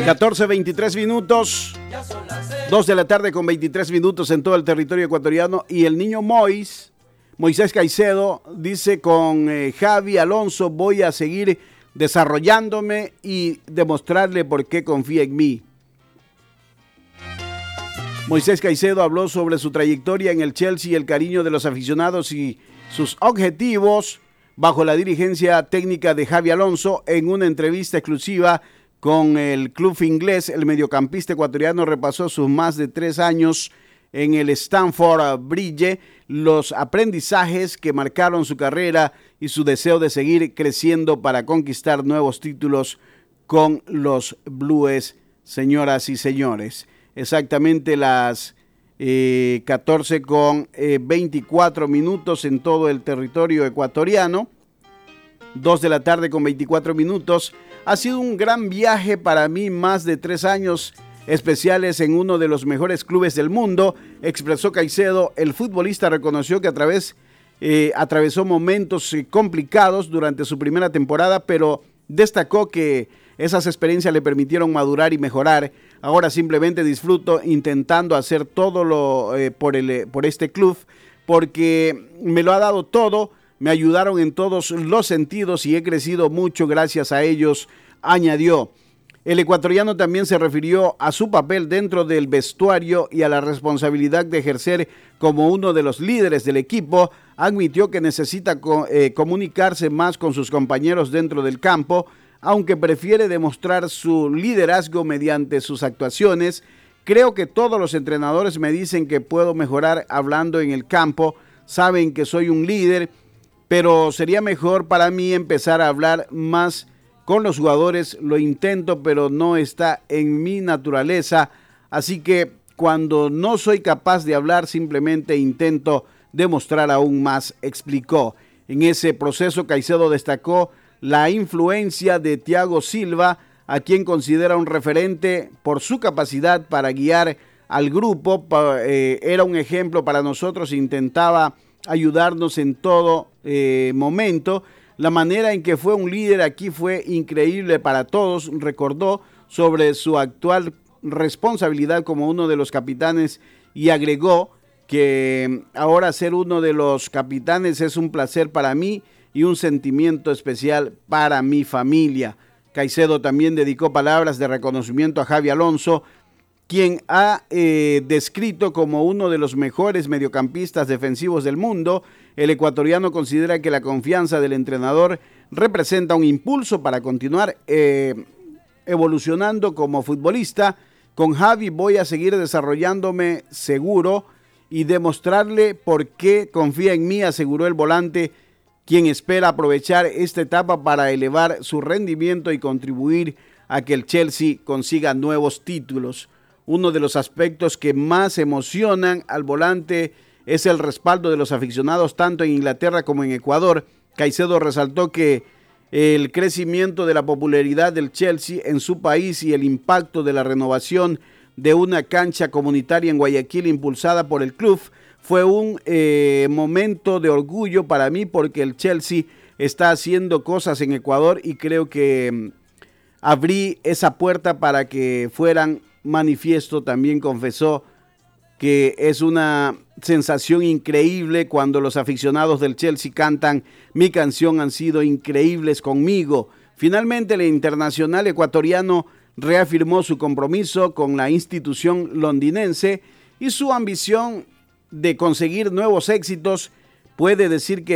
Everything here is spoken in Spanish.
14:23 minutos, 2 de la tarde con 23 minutos en todo el territorio ecuatoriano. Y el niño Moisés Caicedo, dice: con Javi Alonso voy a seguir desarrollándome y demostrarle por qué confía en mí. Moisés Caicedo habló sobre su trayectoria en el Chelsea y el cariño de los aficionados y sus objetivos bajo la dirigencia técnica de Javi Alonso. En una entrevista exclusiva con el club inglés, el mediocampista ecuatoriano repasó sus más de 3 años en el Stamford Bridge, los aprendizajes que marcaron su carrera y su deseo de seguir creciendo para conquistar nuevos títulos con los Blues, señoras y señores. Exactamente las 14:24 minutos en todo el territorio ecuatoriano. 2 de la tarde con 24 minutos. Ha sido un gran viaje para mí, más de 3 años especiales en uno de los mejores clubes del mundo, expresó Caicedo. El futbolista reconoció que atravesó momentos complicados durante su primera temporada, pero destacó que esas experiencias le permitieron madurar y mejorar. Ahora simplemente disfruto intentando hacer todo por este club, porque me lo ha dado todo, me ayudaron en todos los sentidos y he crecido mucho gracias a ellos, añadió. El ecuatoriano también se refirió a su papel dentro del vestuario y a la responsabilidad de ejercer como uno de los líderes del equipo. Admitió que necesita comunicarse más con sus compañeros dentro del campo, aunque prefiere demostrar su liderazgo mediante sus actuaciones. Creo que todos los entrenadores me dicen que puedo mejorar hablando en el campo, saben que soy un líder, pero sería mejor para mí empezar a hablar más con los jugadores. Lo intento, pero no está en mi naturaleza, así que cuando no soy capaz de hablar, simplemente intento demostrar aún más, explicó. En ese proceso, Caicedo destacó la influencia de Thiago Silva, a quien considera un referente por su capacidad para guiar al grupo. Era un ejemplo para nosotros, intentaba ayudarnos en todo momento. La manera en que fue un líder aquí fue increíble para todos, recordó sobre su actual responsabilidad como uno de los capitanes y agregó que ahora ser uno de los capitanes es un placer para mí y un sentimiento especial para mi familia. Caicedo también dedicó palabras de reconocimiento a Javi Alonso, quien ha descrito como uno de los mejores mediocampistas defensivos del mundo. El ecuatoriano considera que la confianza del entrenador representa un impulso para continuar evolucionando como futbolista. Con Javi voy a seguir desarrollándome seguro y demostrarle por qué confía en mí, aseguró el volante, quien espera aprovechar esta etapa para elevar su rendimiento y contribuir a que el Chelsea consiga nuevos títulos. Uno de los aspectos que más emocionan al volante es el respaldo de los aficionados tanto en Inglaterra como en Ecuador. Caicedo resaltó que el crecimiento de la popularidad del Chelsea en su país y el impacto de la renovación de una cancha comunitaria en Guayaquil impulsada por el club fue un momento de orgullo para mí, porque el Chelsea está haciendo cosas en Ecuador y creo que abrí esa puerta para que fueran manifiesto. También confesó que es una sensación increíble cuando los aficionados del Chelsea cantan mi canción, han sido increíbles conmigo. Finalmente, el internacional ecuatoriano reafirmó su compromiso con la institución londinense y su ambición de conseguir nuevos éxitos. Puede decir que